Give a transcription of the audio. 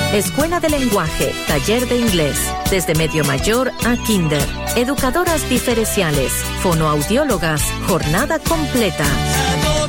Escuela de lenguaje, taller de inglés, desde medio mayor a kinder, educadoras diferenciales, fonoaudiólogas, jornada completa.